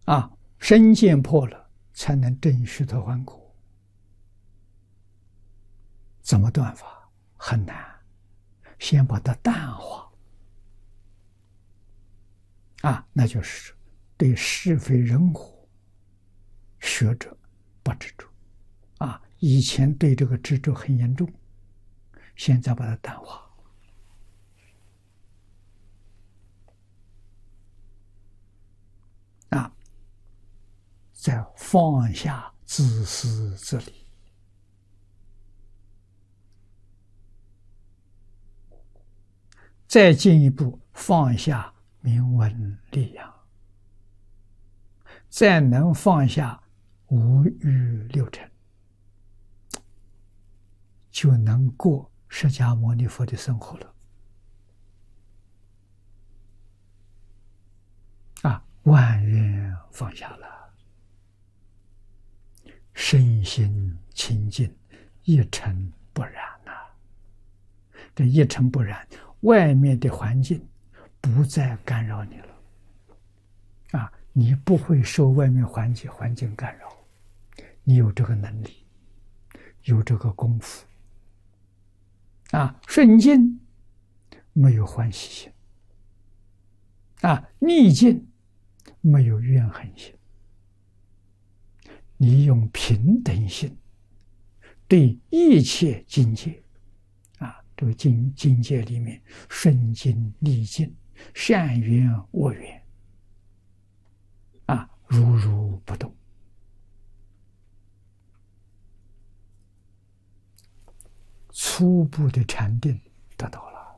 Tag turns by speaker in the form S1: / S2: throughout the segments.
S1: 啊，身见破了，才能证须陀洹果。怎么断法？很难，先把它淡化。啊，那就是对是非人我，学者不执着。啊，以前对这个执着很严重，现在把它淡化。啊，再放下自私自利。再进一步放下名闻利养，再能放下五欲六尘，就能过释迦牟尼佛的生活了。啊，万缘放下了，身心清净，一尘不染呐。这一尘不染，外面的环境不再干扰你了。啊，你不会受外面环境干扰，你有这个能力，有这个功夫。啊，顺境没有欢喜心，啊，逆境没有怨恨心，你用平等心对一切境界，啊，这个境界里面顺境逆境，善缘恶缘，啊，如如不动。初步的禅定得到了。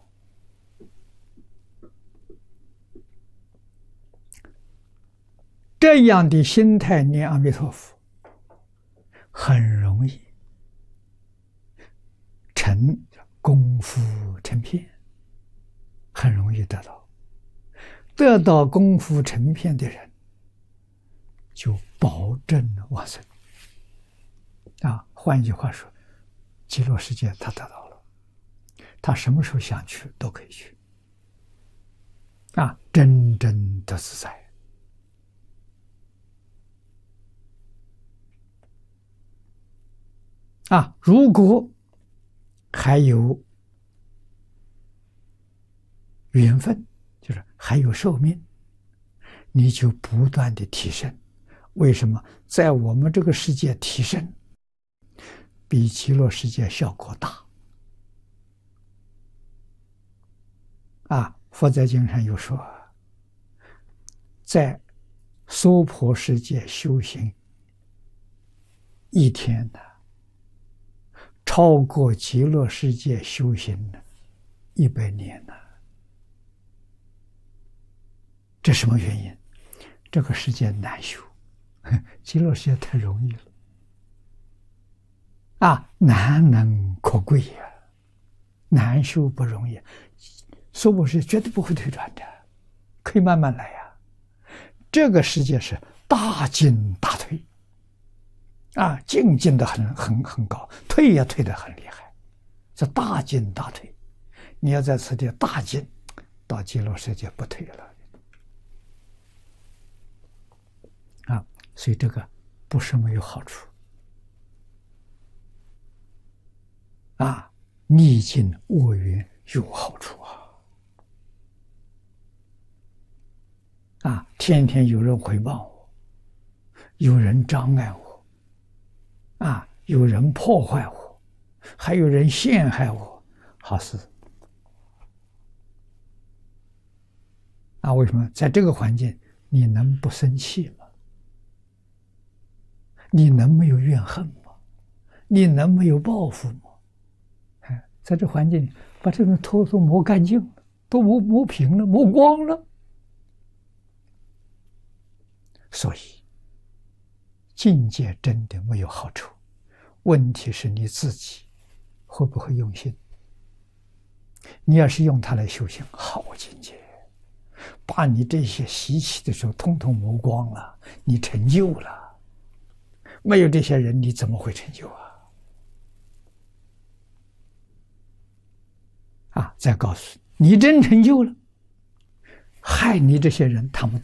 S1: 这样的心态念阿弥陀佛，很容易成功夫成片，很容易得到。得到功夫成片的人，就保证往生。啊，换一句话说，极乐世界他得到了，他什么时候想去都可以去。啊，真正的自在。啊，如果还有缘分，就是还有寿命，你就不断的提升。为什么？在我们这个世界提升，比极乐世界效果大。啊，佛在经上有说，在娑婆世界修行一天的，超过极乐世界修行的100年呢。这什么原因？这个世界难修，极乐世界太容易了。啊，难能可贵呀，难修不容易。娑婆世界绝对不会退转的，可以慢慢来呀。这个世界是大进大退。啊，进的很高，退也退得很厉害，这大进大退。你要在此地大进，到极乐世界不退了。啊，所以这个不是没有好处。啊，逆境恶缘有好处啊。啊，天天有人回报我，有人障碍我。啊，有人破坏我，还有人陷害我，好事。啊，为什么在这个环境你能不生气吗？你能没有怨恨吗？你能没有报复吗？在这环境里把这种头都磨干净了，都磨平了，磨光了。所以境界真的没有好处，问题是你自己会不会用心。你要是用它来修行，好境界，把你这些习气的时候通通磨光了，你成就了。没有这些人，你怎么会成就啊？啊，再告诉你，你真成就了，害你这些人，他们